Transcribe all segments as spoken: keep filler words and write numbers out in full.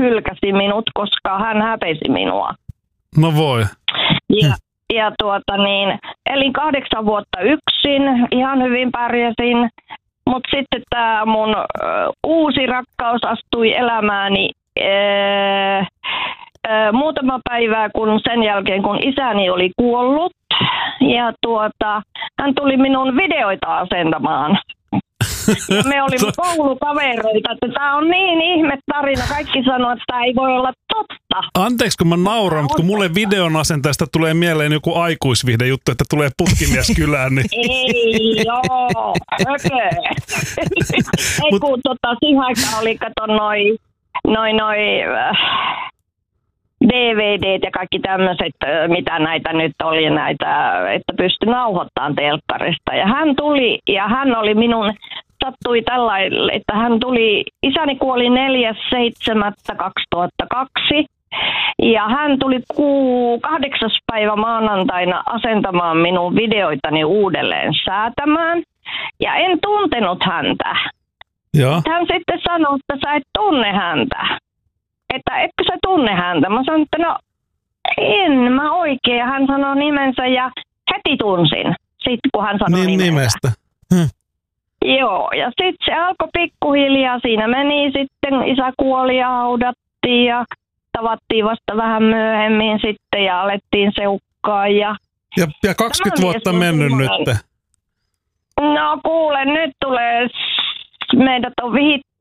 hylkäsi minut, koska hän häpesi minua. No voi. Ja, ja tuota niin, elin kahdeksan vuotta yksin, ihan hyvin pärjäsin. Mutta sitten tämä mun ö, uusi rakkaus astui elämääni ö, ö, muutama päivää kun sen jälkeen, kun isäni oli kuollut. Ja tuota, hän tuli minun videoita asentamaan. Ja me olimme koulukavereita, että tämä on niin ihme tarina. Kaikki sanoo, että tämä ei voi olla totta. Anteeksi, kun mä nauran, mutta kun mulle videon asentajasta tulee mieleen joku aikuisvihde juttu, että tulee putkimies kylään. Niin... Ei, joo, ökö. Ei kun tota, siihen aikaan oli, kato, noi, noi, noi äh, D V D:t ja kaikki tämmöiset, mitä näitä nyt oli, näitä, että pystyi nauhoittamaan telkkarista. Ja hän tuli, ja hän oli minun, sattui tällainen, että hän tuli, isäni kuoli neljäs seitsemättä kaksituhattakaksi, ja hän tuli kuu, kahdeksas päivä maanantaina asentamaan minun videoitani uudelleen säätämään, ja en tuntenut häntä. Joo. Hän sitten sanoi, että sä et tunne häntä. Että etkö sä tunne häntä? Mä sanoin, että no en mä oikein. Hän sanoi nimensä ja heti tunsin, sitten kun hän sanoi niin, nimensä. nimestä. Hm. Joo, ja sitten se alkoi pikkuhiljaa. Siinä meni sitten, isä kuoli ja haudattiin ja tavattiin vasta vähän myöhemmin sitten ja alettiin seukkaa. Ja, ja, ja kaksikymmentä vuotta mennyt nyt. No kuule, nyt tulee, meidät on vihitty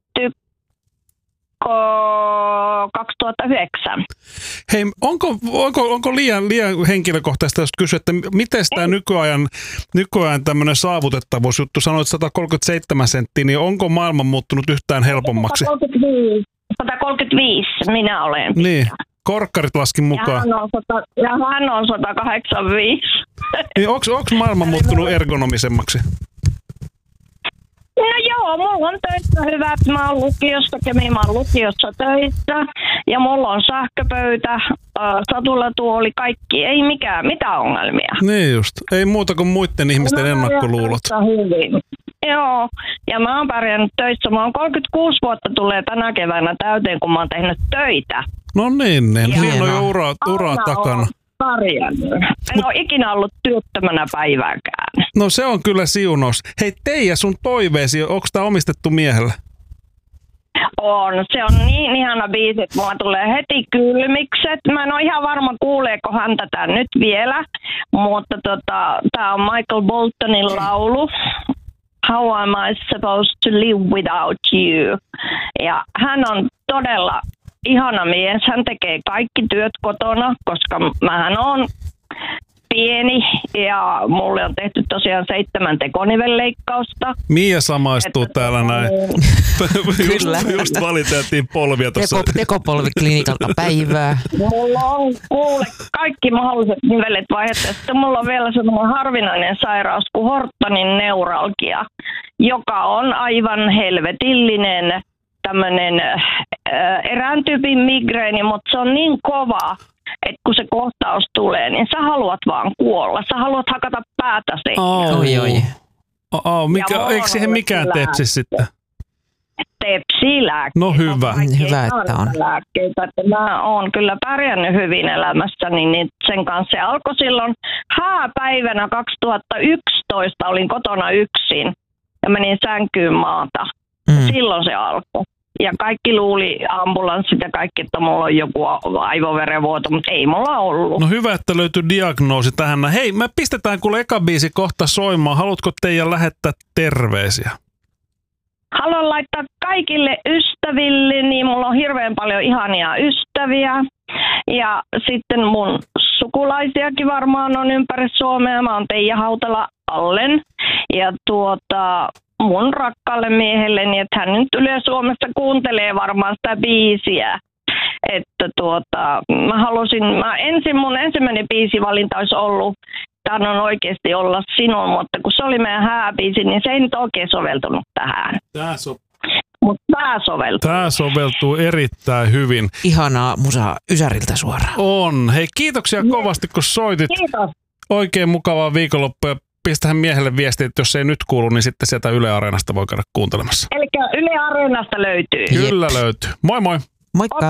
kaksituhattayhdeksän. Hei, onko, onko, onko liian, liian henkilökohtaista, jos kysyä, että miten tämä nykyajan, nykyajan tämmöinen saavutettavuusjuttu, sanoit sata kolmekymmentäseitsemän senttiä, niin onko maailma muuttunut yhtään helpommaksi? sata kolmekymmentäviisi, sata kolmekymmentäviisi minä olen. Niin, korkkarit laskin mukaan. Ja hän on, sata, ja hän on sata kahdeksankymmentäviisi. Niin onko maailma muuttunut ergonomisemmaksi? No joo, mulla on töissä hyvät. Mä oon lukiossa, Kemi, mä oon lukiossa töissä. Ja mulla on sähköpöytä, äh, satulatuoli, kaikki. Ei mikään, mitään ongelmia. Niin just. Ei muuta kuin muiden ihmisten mä ennakkoluulot. Hyvin. Joo, ja mä oon pärjännyt töissä. Mä oon kolmekymmentäkuusi vuotta tulee tänä keväänä täyteen, kun mä oon tehnyt töitä. No niin, niin. Siinä on jo ura, ura takana. Pärjännyt. En ole ikinä ollut työttömänä päivääkään. No se on kyllä siunaus. Hei, Teija, sun toiveesi, onko tämä omistettu miehelle? On. Se on niin ihana biisi, että mulla tulee heti kylmikset. Mä en ole ihan varma, kuuleeko hän tätä nyt vielä, mutta tota, tää on Michael Boltonin laulu. How am I supposed to live without you? Ja hän on todella ihana mies. Hän tekee kaikki työt kotona, koska mähän on pieni ja mulle on tehty tosiaan seitsemän tekonivelleikkausta. Mia samaistuu että täällä näin. Kyllä. just, just valiteltiin polvia tuossa. Teko, tekopolviklinikalta päivää. Mulla on kuule kaikki mahdolliset nivelet vaihdettu. Sitten mulla on vielä sellainen harvinainen sairaus kuin Hortonin neuralgia, joka on aivan helvetillinen tämmöinen äh, erään tyypin migreeni, mutta se on niin kova, että kun se kohtaus tulee, niin sä haluat vaan kuolla. Sä haluat hakata päätäsi. Oh. Oi, oi. Oh, oh. Mikä, eikö siihen mikään tepsi sitten? Tepsilääkkeitä. No hyvä. Hyvä, että on. Lääkkeitä. Että mä oon kyllä pärjännyt hyvin elämässäni, niin sen kanssa se alkoi silloin hääpäivänä kaksituhattayksitoista. Olin kotona yksin ja menin sänkyyn maata. Mm. Silloin se alkoi. Ja kaikki luuli ambulanssit ja kaikki, että mulla on joku aivoverenvuoto, mutta ei mulla ollut. No hyvä, että löytyi diagnoosi tähän. Hei, me pistetään kuule eka biisi kohta soimaan. Haluatko Teija lähettää terveisiä? Haluan laittaa kaikille ystäville, niin mulla on hirveän paljon ihania ystäviä. Ja sitten mun sukulaisiakin varmaan on ympäri Suomea. Mä oon Teija Hautala Allen. Ja tuota... mun rakkaalle miehelleni, että hän nyt Yle Suomessa kuuntelee varmaan sitä biisiä. Että tuota, mä halusin, mä ensin, mun ensimmäinen biisivalinta olisi ollut, tämä on oikeasti olla sinun, mutta kun se oli meidän hääbiisi, niin se ei nyt oikein soveltunut tähän. Tää so- Mutta tämä soveltuu. Tämä soveltuu erittäin hyvin. Ihanaa musaa Ysäriltä suoraan. On. Hei, kiitoksia kovasti, kun soitit. Kiitos. Oikein mukavaa viikonloppua. Pistähän miehelle viestiä, että jos ei nyt kuulu, niin sitten sieltä Yle Areenasta voi käydä kuuntelemassa. Eli Yle Areenasta löytyy. Kyllä löytyy. Moi moi! Moikka!